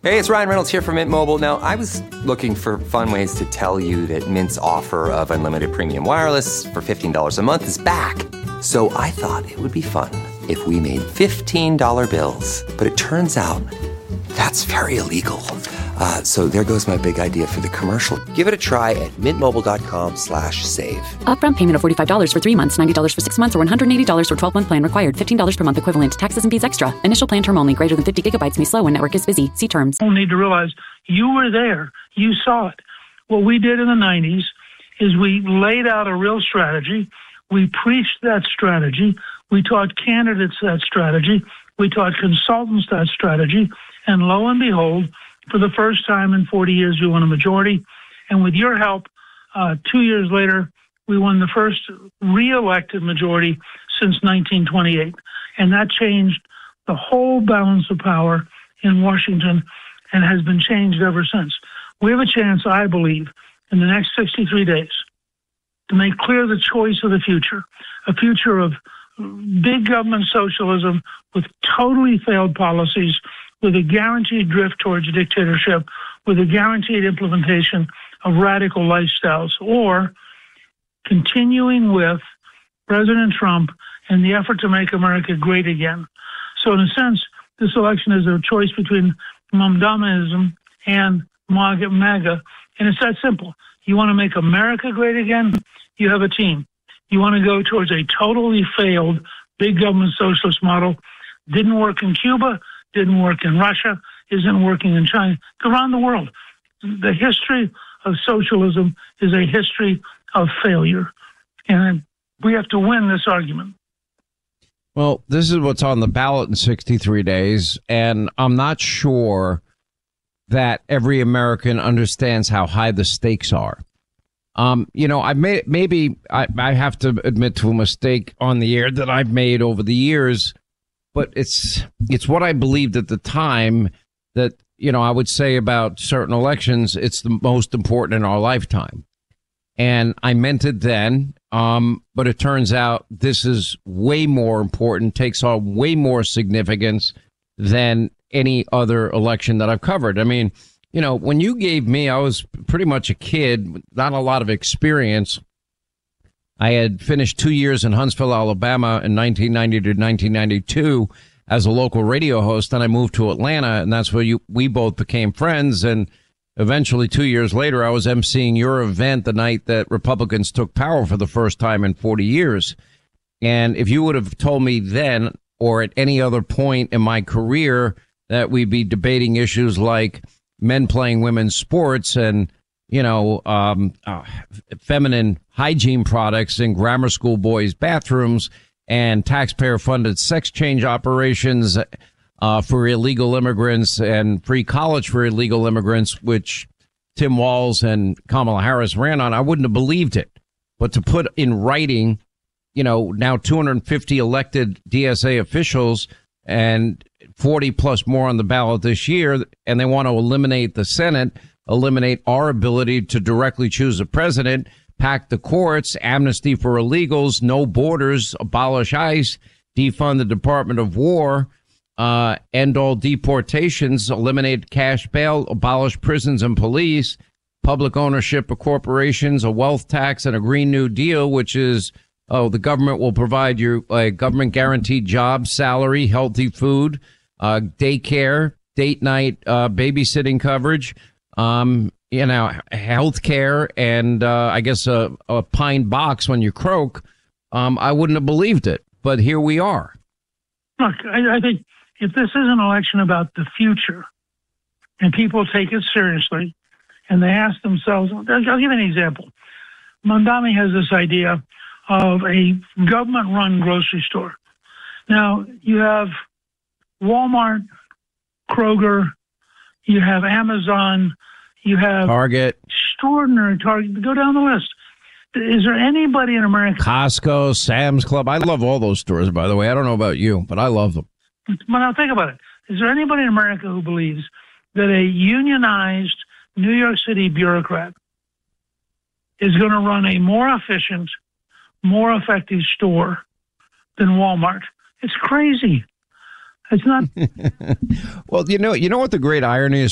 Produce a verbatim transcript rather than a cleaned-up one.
Hey, it's Ryan Reynolds here from Mint Mobile. Now, I was looking for fun ways to tell you that Mint's offer of unlimited premium wireless for fifteen dollars a month is back. So I thought it would be fun if we made fifteen dollar bills. But it turns out that's very illegal. Uh, so there goes my big idea for the commercial. Give it a try at mintmobile.com slash save. Upfront payment of forty-five dollars for three months, ninety dollars for six months, or one hundred eighty dollars for twelve-month plan required. fifteen dollars per month equivalent. Taxes and fees extra. Initial plan term only. Greater than fifty gigabytes may slow when network is busy. See terms. You need to realize you were there. You saw it. What we did in the nineties is we laid out a real strategy. We preached that strategy. We taught candidates that strategy. We taught consultants that strategy. And lo and behold, for the first time in forty years, we won a majority. And with your help, uh, two years later, we won the first re-elected majority since nineteen twenty-eight. And that changed the whole balance of power in Washington and has been changed ever since. We have a chance, I believe, in the next sixty-three days to make clear the choice of the future, a future of big government socialism with totally failed policies, with a guaranteed drift towards dictatorship, with a guaranteed implementation of radical lifestyles, or continuing with President Trump and the effort to make America great again. So in a sense, this election is a choice between Mamdamism and MAGA, MAGA, and it's that simple. You want to make America great again? You have a team. You want to go towards a totally failed big government socialist model. Didn't work in Cuba, didn't work in Russia, isn't working in China, around the world. The history of socialism is a history of failure. And we have to win this argument. Well, this is what's on the ballot in sixty-three days, and I'm not sure that every American understands how high the stakes are. Um, you know, I may maybe I, I have to admit to a mistake on the air that I've made over the years, but it's it's what I believed at the time that, you know, I would say about certain elections, it's the most important in our lifetime. And I meant it then, um, but it turns out this is way more important, takes on way more significance than any other election that I've covered. I mean, you know, when you gave me, I was pretty much a kid, not a lot of experience. I had finished two years in Huntsville, Alabama in nineteen ninety to nineteen ninety-two as a local radio host. Then I moved to Atlanta, and that's where you, we both became friends. And eventually, two years later, I was emceeing your event the night that Republicans took power for the first time in forty years. And if you would have told me then or at any other point in my career that we'd be debating issues like men playing women's sports and, you know, um, uh, feminine hygiene products in grammar school boys' bathrooms and taxpayer funded sex change operations uh, for illegal immigrants and free college for illegal immigrants, which Tim Walz and Kamala Harris ran on, I wouldn't have believed it. But to put in writing, you know, now two hundred fifty elected D S A officials and forty plus more on the ballot this year, and they want to eliminate the Senate, eliminate our ability to directly choose a president, pack the courts, amnesty for illegals, no borders, abolish ICE, defund the Department of War, uh, end all deportations, eliminate cash bail, abolish prisons and police, public ownership of corporations, a wealth tax, and a Green New Deal, which is, oh, the government will provide you a government guaranteed job, salary, healthy food, uh, daycare, date night, uh, babysitting coverage, um, you know, health care, and uh, I guess a, a pine box when you croak. Um, I wouldn't have believed it, but here we are. Look, I, I think if this is an election about the future and people take it seriously and they ask themselves, I'll give you an example. Mamdani has this idea of a government-run grocery store. Now, you have Walmart, Kroger, you have Amazon, you have Target, extraordinary Target. Go down the list. Is there anybody in America? Costco, Sam's Club. I love all those stores, by the way. I don't know about you, but I love them. But now think about it. Is there anybody in America who believes that a unionized New York City bureaucrat is going to run a more efficient, more effective store than Walmart? It's crazy. It's not. Well, you know, you know what the great irony is,